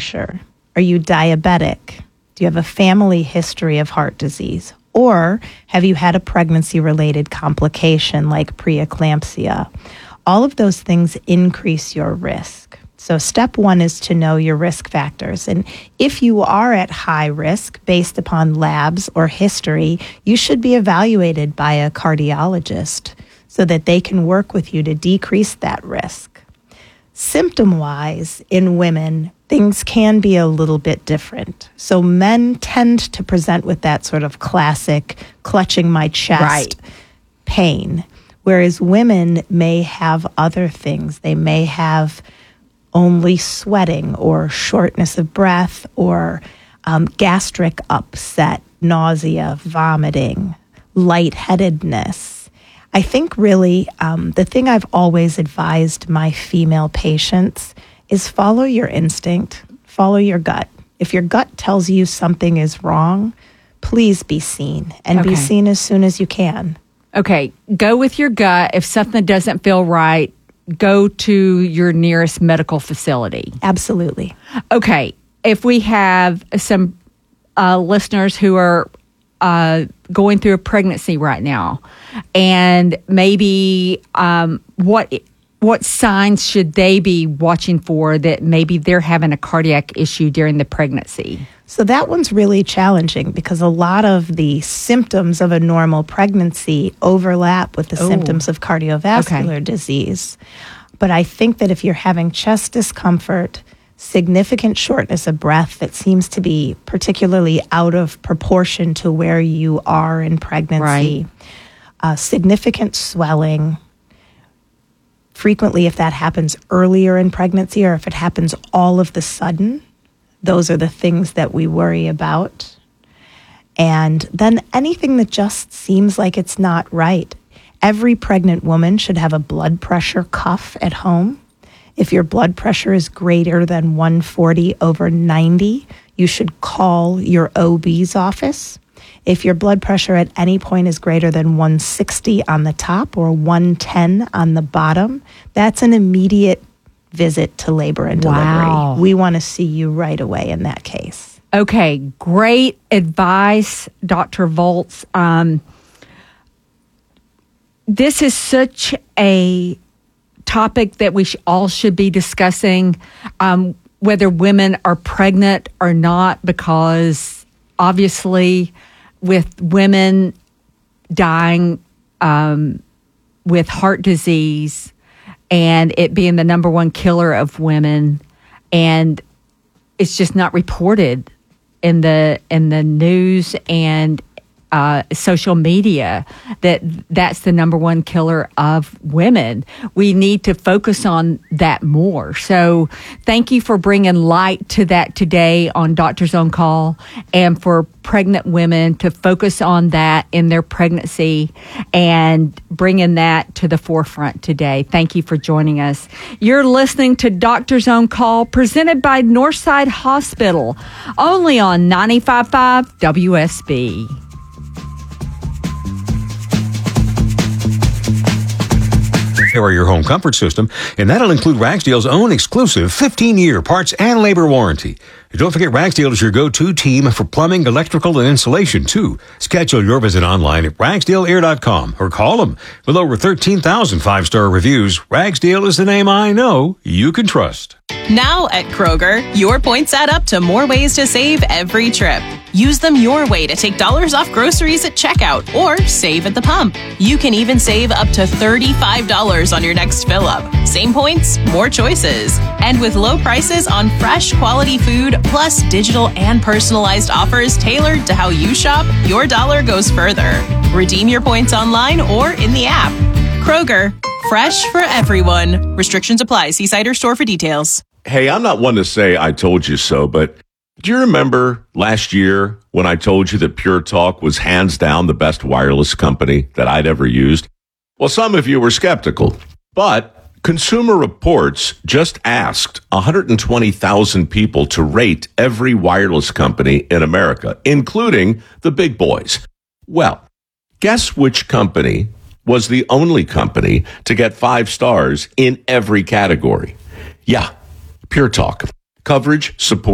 pressure? Are you diabetic? Do you have a family history of heart disease? Or have you had a pregnancy-related complication like preeclampsia? All of those things increase your risk. So step one is to know your risk factors. And if you are at high risk based upon labs or history, you should be evaluated by a cardiologist so that they can work with you to decrease that risk. Symptom-wise, in women, things can be a little bit different. So men tend to present with that sort of classic clutching my chest pain, whereas women may have other things. They may have only sweating or shortness of breath or gastric upset, nausea, vomiting, lightheadedness. I think really the thing I've always advised my female patients is follow your instinct, follow your gut. If your gut tells you something is wrong, please be seen and be seen as soon as you can. Okay, go with your gut. If something doesn't feel right, go to your nearest medical facility. Absolutely. Okay, if we have some listeners who are going through a pregnancy right now, and maybe what signs should they be watching for that maybe they're having a cardiac issue during the pregnancy? So that one's really challenging because a lot of the symptoms of a normal pregnancy overlap with the symptoms of cardiovascular disease. But I think that if you're having chest discomfort, significant shortness of breath that seems to be particularly out of proportion to where you are in pregnancy, significant swelling, frequently if that happens earlier in pregnancy or if it happens all of the sudden, those are the things that we worry about. And then anything that just seems like it's not right. Every pregnant woman should have a blood pressure cuff at home. If your blood pressure is greater than 140/90, you should call your OB's office. If your blood pressure at any point is greater than 160 on the top or 110 on the bottom, that's an immediate visit to labor and delivery. Wow. We want to see you right away in that case. Okay, great advice, Dr. Volz. This is such a topic that we all should be discussing, whether women are pregnant or not, because obviously with women dying with heart disease and it being the number one killer of women, and it's just not reported in the news and social media that's the number one killer of women. We need to focus on that more. So thank you for bringing light to that today on Doctors on Call, and for pregnant women to focus on that in their pregnancy and bringing that to the forefront today. Thank you for joining us. You're listening to Doctors on Call, presented by Northside Hospital, only on 95.5 WSB. Or your home comfort system, and that'll include Ragsdale's own exclusive 15-year parts and labor warranty. And don't forget, Ragsdale is your go-to team for plumbing, electrical, and insulation, too. Schedule your visit online at ragsdaleair.com or call them. With over 13,000 five-star reviews, Ragsdale is the name I know you can trust. Now at Kroger, your points add up to more ways to save every trip. Use them your way to take dollars off groceries at checkout or save at the pump. You can even save up to $35 on your next fill-up. Same points, more choices. And with low prices on fresh, quality food, plus digital and personalized offers tailored to how you shop, your dollar goes further. Redeem your points online or in the app. Kroger, fresh for everyone. Restrictions apply. See site or store for details. Hey, I'm not one to say I told you so, but do you remember last year when I told you that Pure Talk was hands down the best wireless company that I'd ever used? Well, some of you were skeptical, but Consumer Reports just asked 120,000 people to rate every wireless company in America, including the big boys. Well, guess which company was the only company to get 5 stars in every category? Yeah, Pure Talk. Coverage, support,